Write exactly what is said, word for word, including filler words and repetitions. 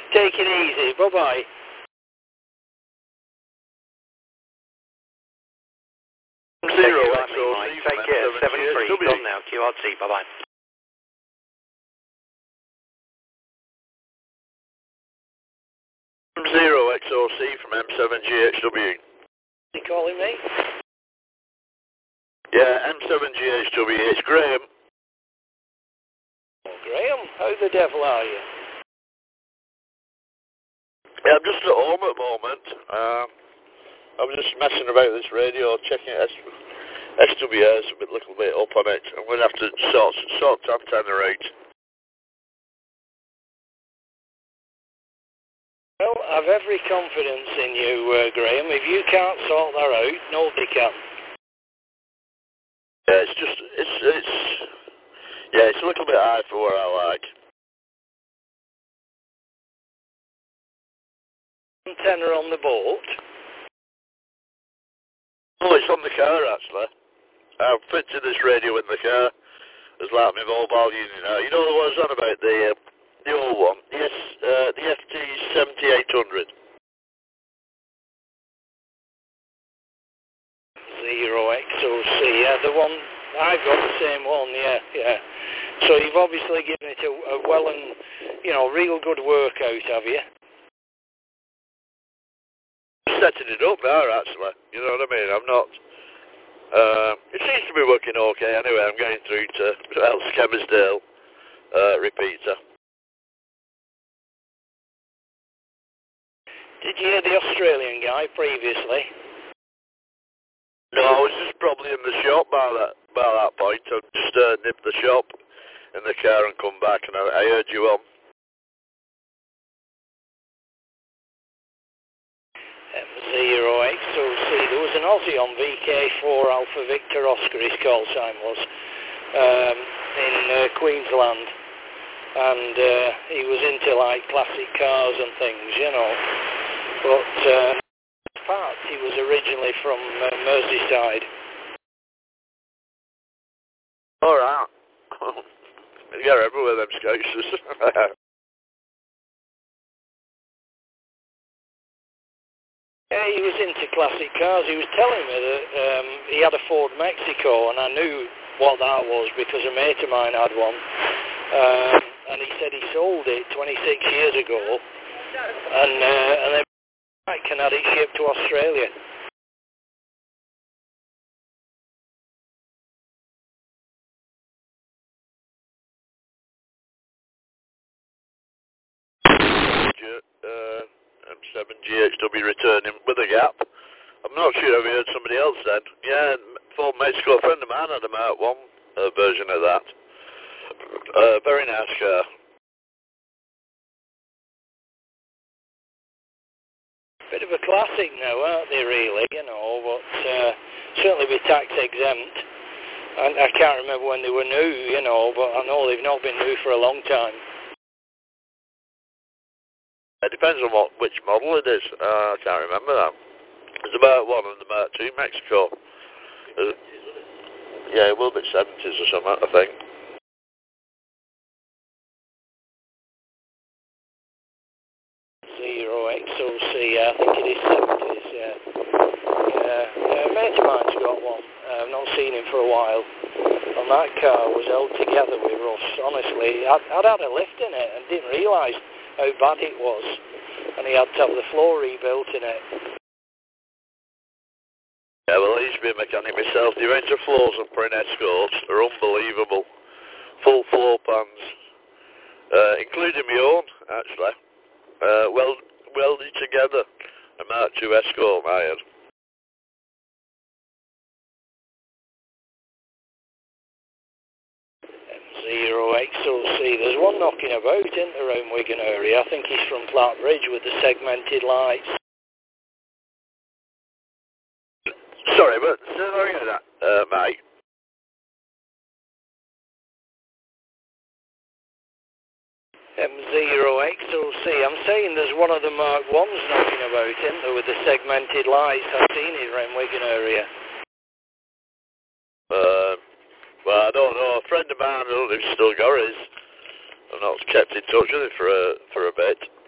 Take it easy. Bye-bye. Zero X O C. Take care. seven three. Gone now. Q R T. Bye-bye. Zero X O C from M seven G H W. You calling me? Yeah, M seven G H W. It's Graham. Oh, Graham, how the devil are you? Yeah, I'm just at home at the moment. Um, I'm just messing about this radio, checking S W S a bit, little bit up on it. I'm going to have to sort sort antenna out. Well, I've every confidence in you, uh, Graham. If you can't sort that out, nobody can. Yeah, it's just, it's, it's, yeah, it's a little bit high for what I like. Antenna on the boat? Oh, it's on the car, actually. I've fitted this radio in the car. It's like my mobile unit now. You know the ones on about the, uh, the old one? Yes, uh, the F T seventy-eight hundred. Zero X O C, yeah, the one, I've got the same one, yeah, yeah. So you've obviously given it a, a well and, you know, real good workout, have you? Setting it up now, actually. You know what I mean? I'm not... Uh, it seems to be working okay anyway. I'm going through to Else Skemersdale uh, repeater. Did you hear the Australian guy previously? No, I was just probably in the shop by that by that point. I just uh, nipped the shop in the car and come back, and I, I heard you on. M zero X O C. There was an Aussie on V K four Alpha Victor Oscar, his call sign was, um, in uh, Queensland. And uh, he was into like classic cars and things, you know. But uh, in fact, he was originally from uh, Merseyside. All right. You're everywhere, them Scousers. Yeah, he was into classic cars. He was telling me that um, he had a Ford Mexico, and I knew what that was because a mate of mine had one. Um, and he said he sold it twenty-six years ago, and uh, and then back and had it shipped to Australia. uh, M seven G H W returning with a gap. I'm not sure if you heard somebody else then. Yeah, Ford Mexico, a friend of mine had a Mark one uh, version of that. Uh, very nice car. Bit of a classic now, aren't they, really, you know, but uh, certainly be tax exempt. And I can't remember when they were new, you know, but I know they've not been new for a long time. It depends on what which model it is. Uh, I can't remember that. There's about one of the Mark two Mexico. Uh, yeah, it will be seventies or something, I think. Zero X O C, yeah, I think it is seventies, yeah. Yeah, yeah, a mate of mine's got one. Uh, I've not seen him for a while. And that car was held together with rust, honestly. I'd, I'd had a lift in it and didn't realise how bad it was. And he had to have the floor rebuilt in it. Yeah, well, I used to be a mechanic myself. The range of floors on Print Escorts are unbelievable. Full floor pans, uh, including my own, actually. Uh, weld, welded together. A Mark two Escort I had. Zero X O C. There's one knocking about in around Wigan area. I think he's from Flatbridge with the segmented lights. Sorry, but say that again, uh, mate. M zero X O C. I'm saying there's one of the Mark ones knocking about in there with the segmented lights. I've seen it around Wigan area. Uh, well, I don't know. A friend of mine who's still got his. I've not kept in touch with him for a for a bit.